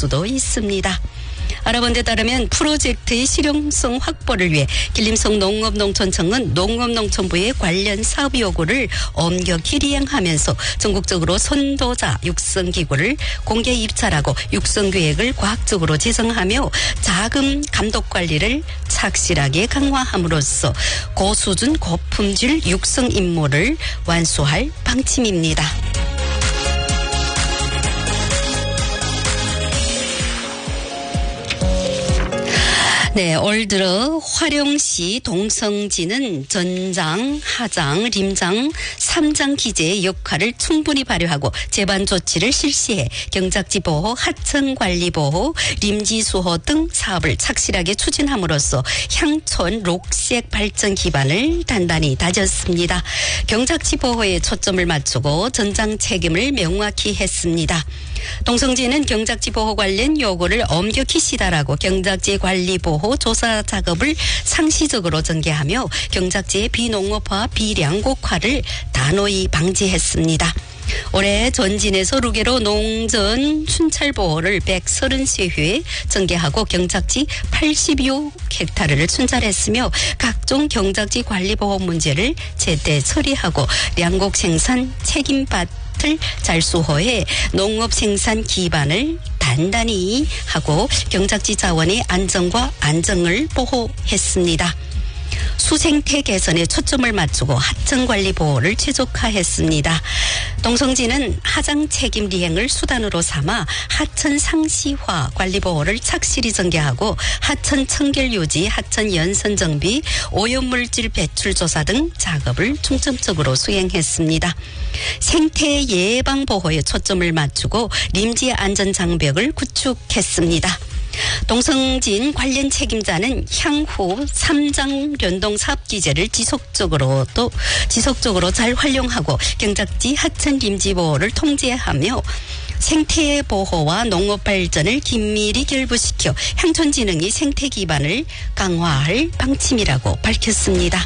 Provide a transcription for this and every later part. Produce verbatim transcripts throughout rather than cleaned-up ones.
수도 있습니다. 알아본 데 따르면 프로젝트의 실용성 확보를 위해 길림성 농업농촌청은 농업농촌부의 관련 사업 요구를 엄격히 이행하면서 전국적으로 선도자 육성기구를 공개 입찰하고 육성계획을 과학적으로 제정하며 자금 감독 관리를 착실하게 강화함으로써 고수준 고품질 육성 임무를 완수할 방침입니다. 네, 올 들어 화령시 동성지는 전장, 하장, 림장, 삼장 기재의 역할을 충분히 발휘하고 제반 조치를 실시해 경작지 보호, 하천 관리 보호, 림지 수호 등 사업을 착실하게 추진함으로써 향촌 녹색 발전 기반을 단단히 다졌습니다. 경작지 보호에 초점을 맞추고 전장 책임을 명확히 했습니다. 동성지는 경작지 보호 관련 요구를 엄격히 시달하고 경작지 관리 보호 조사 작업을 상시적으로 전개하며 경작지의 비농업화 비량곡화를 단호히 방지했습니다. 올해 전진에서 루게로 농전 춘찰 보호를 백삼십삼 회 전개하고 경작지 팔십육 헥타르를 춘찰했으며 각종 경작지 관리 보호 문제를 제때 처리하고 량곡 생산 책임받 잘 수호해 농업 생산 기반을 단단히 하고 경작지 자원의 안정과 안정을 보호했습니다. 수생태 개선에 초점을 맞추고 하천 관리 보호를 최적화했습니다. 동성지는 하장 책임 리행을 수단으로 삼아 하천 상시화 관리 보호를 착실히 전개하고 하천 청결 유지, 하천 연선 정비, 오염물질 배출 조사 등 작업을 중점적으로 수행했습니다. 생태 예방 보호에 초점을 맞추고 림지 안전 장벽을 구축했습니다. 동성진 관련 책임자는 향후 삼장 연동 사업 기제를 지속적으로 또 지속적으로 잘 활용하고 경작지 하천 림지 보호를 통제하며 생태 보호와 농업 발전을 긴밀히 결부시켜 향촌 진흥의 생태 기반을 강화할 방침이라고 밝혔습니다.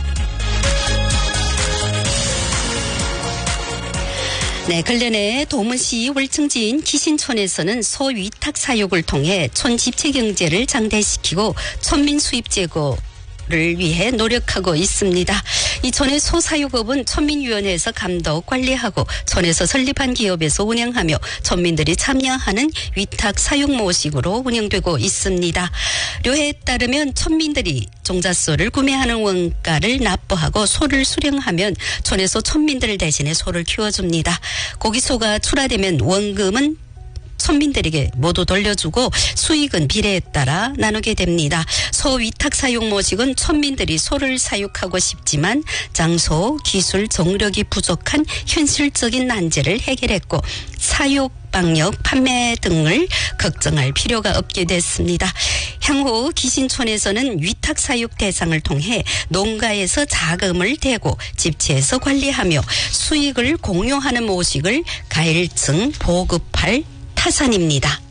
네, 근래에 도문시 월층지인 기신촌에서는 소위탁 사육을 통해 촌 집체 경제를 장대시키고 촌민 수입 제고 를 위해 노력하고 있습니다. 이 촌의 소사육업은 촌민위원회에서 감독 관리하고 촌에서 설립한 기업에서 운영하며 촌민들이 참여하는 위탁 사육 모식으로 운영되고 있습니다. 료에 따르면 촌민들이 종잣소를 구매하는 원가를 납부하고 소를 수령하면 촌에서 촌민들 대신에 소를 키워줍니다. 고기소가 출하되면 원금은 촌민들에게 모두 돌려주고 수익은 비례에 따라 나누게 됩니다. 소 위탁 사육 모식은 촌민들이 소를 사육하고 싶지만 장소, 기술, 정력이 부족한 현실적인 난제를 해결했고 사육 방역, 판매 등을 걱정할 필요가 없게 됐습니다. 향후 기신촌에서는 위탁 사육 대상을 통해 농가에서 자금을 대고 집체에서 관리하며 수익을 공유하는 모식을 가일층 보급할 타산입니다.